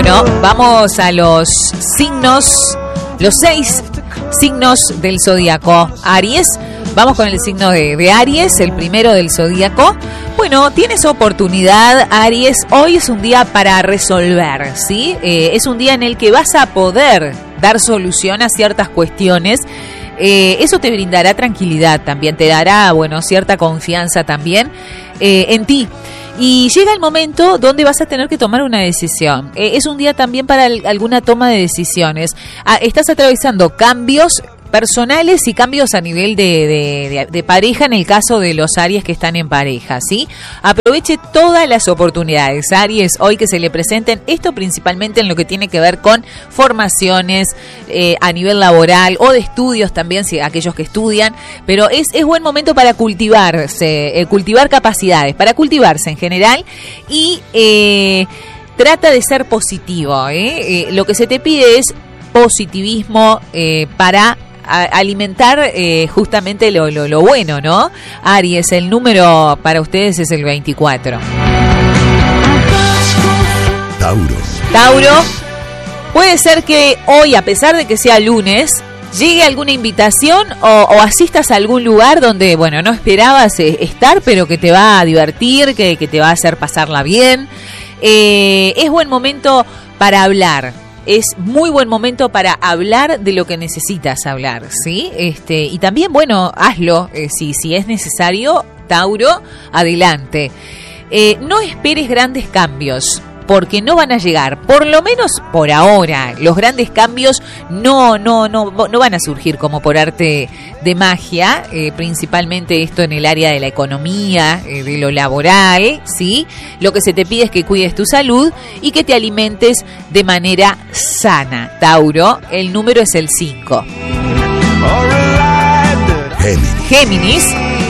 Bueno, vamos a los signos, los 6 signos del zodíaco. Aries, vamos con el signo de Aries, el primero del zodíaco. Bueno, tienes oportunidad, Aries. Hoy es un día para resolver, ¿sí? Es un día en el que vas a poder dar solución a ciertas cuestiones. Eso te brindará tranquilidad también, te dará, bueno, cierta confianza también en ti. Y llega el momento donde vas a tener que tomar una decisión. Es un día también para alguna toma de decisiones. Estás atravesando cambios personales y cambios a nivel de pareja en el caso de los Aries que están en pareja, ¿sí? Aproveche todas las oportunidades, Aries, hoy que se le presenten, esto principalmente en lo que tiene que ver con formaciones a nivel laboral o de estudios también, si aquellos que estudian, pero es buen momento para cultivarse, cultivar capacidades, para cultivarse en general y trata de ser positivo, lo que se te pide es positivismo para alimentar justamente lo bueno, ¿no? Aries, el número para ustedes es el 24. Tauro, puede ser que hoy, a pesar de que sea lunes, llegue alguna invitación o asistas a algún lugar donde, bueno, no esperabas estar, pero que te va a divertir, que te va a hacer pasarla bien. Es buen momento para hablar. Es muy buen momento para hablar de lo que necesitas hablar, ¿sí? Y también, bueno, hazlo, si es necesario, Tauro, adelante. No esperes grandes cambios, porque no van a llegar, por lo menos por ahora. Los grandes cambios no van a surgir como por arte de magia, principalmente esto en el área de la economía, de lo laboral, ¿sí? Lo que se te pide es que cuides tu salud y que te alimentes de manera sana. Tauro, el número es el 5. Géminis.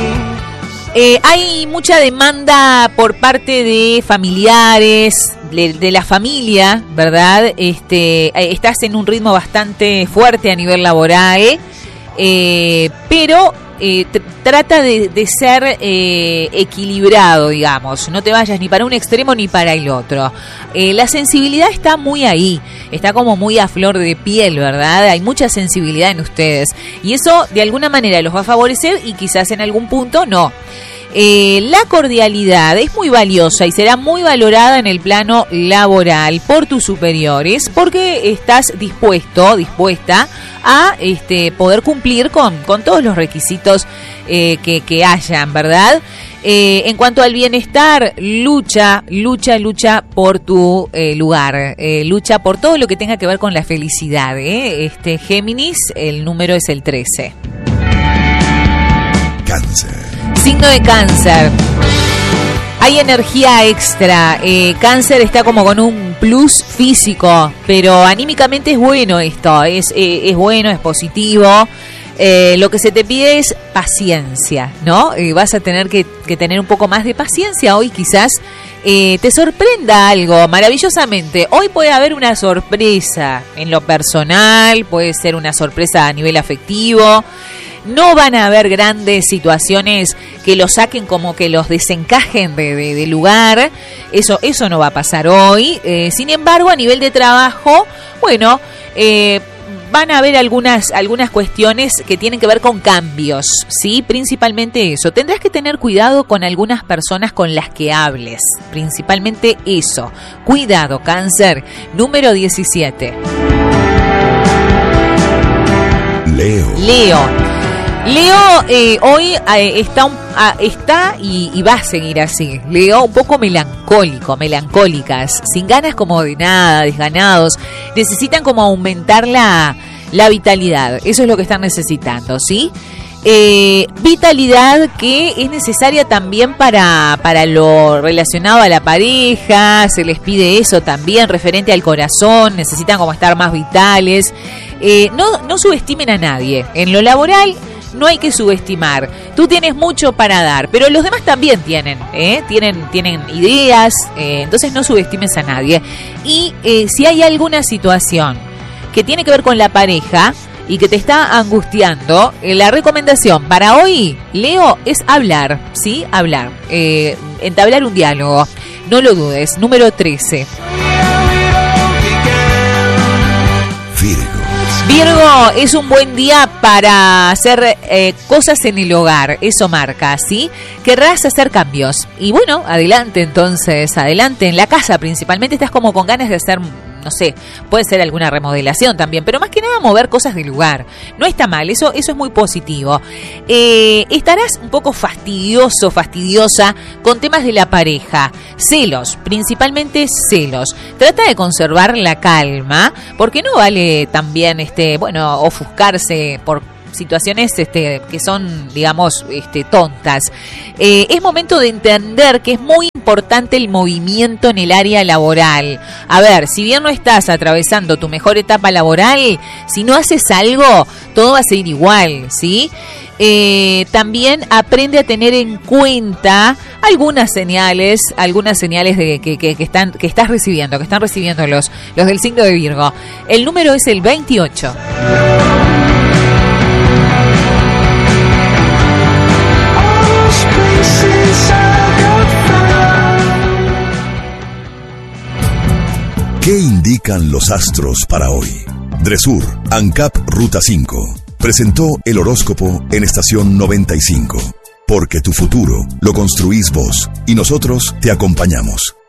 Hay mucha demanda por parte de familiares, de la familia, ¿verdad? Estás en un ritmo bastante fuerte a nivel laboral, pero trata de ser equilibrado, digamos. No te vayas ni para un extremo ni para el otro. La sensibilidad está muy ahí, está como muy a flor de piel, ¿verdad? Hay mucha sensibilidad en ustedes y eso de alguna manera los va a favorecer y quizás en algún punto no. La cordialidad es muy valiosa y será muy valorada en el plano laboral por tus superiores porque estás dispuesta a por cumplir con todos los requisitos que hayan, ¿verdad? En cuanto al bienestar, lucha por tu lugar, lucha por todo lo que tenga que ver con la felicidad, Géminis, el número es el 13. Cáncer. Signo de Cáncer. Hay energía extra. Cáncer está como con un plus físico, pero anímicamente es bueno esto. Es bueno, es positivo. Lo que se te pide es paciencia, ¿no? Vas a tener que tener un poco más de paciencia hoy, quizás te sorprenda algo maravillosamente. Hoy puede haber una sorpresa en lo personal, puede ser una sorpresa a nivel afectivo. No van a haber grandes situaciones que los saquen como que los desencajen de lugar. Eso no va a pasar hoy. Sin embargo, a nivel de trabajo, bueno, van a haber algunas cuestiones que tienen que ver con cambios, ¿sí? Principalmente eso. Tendrás que tener cuidado con algunas personas con las que hables. Principalmente eso. Cuidado, Cáncer. Número 17. Leo, hoy está y va a seguir así. Leo, un poco melancólicas, sin ganas como de nada, desganados. Necesitan como aumentar la vitalidad. Eso es lo que están necesitando, ¿sí? Vitalidad que es necesaria también para lo relacionado a la pareja. Se les pide eso también referente al corazón. Necesitan como estar más vitales. No subestimen a nadie. En lo laboral no hay que subestimar. Tú tienes mucho para dar, pero los demás también tienen ideas, entonces no subestimes a nadie. Y si hay alguna situación que tiene que ver con la pareja y que te está angustiando, la recomendación para hoy, Leo, es hablar, ¿sí? Hablar, entablar un diálogo, no lo dudes. Número 13. Virgo. Virgo, es un buen día para hacer cosas en el hogar, eso marca, ¿sí? Querrás hacer cambios. Y bueno, adelante entonces, adelante. En la casa principalmente estás como con ganas de hacer, no sé, puede ser alguna remodelación también, pero más que nada mover cosas del lugar. No está mal, eso es muy positivo. Estarás un poco fastidioso, fastidiosa con temas de la pareja. Celos, principalmente celos. Trata de conservar la calma, porque no vale también, ofuscarse por situaciones que son, digamos, tontas. Es momento de entender que es muy importante el movimiento en el área laboral. A ver, si bien no estás atravesando tu mejor etapa laboral, si no haces algo, todo va a seguir igual, ¿sí? También aprende a tener en cuenta algunas señales de que estás recibiendo, que están recibiendo los del signo de Virgo. El número es el 28. ¿Qué indican los astros para hoy? Dresur, ANCAP Ruta 5, presentó el horóscopo en estación 95. Porque tu futuro lo construís vos y nosotros te acompañamos.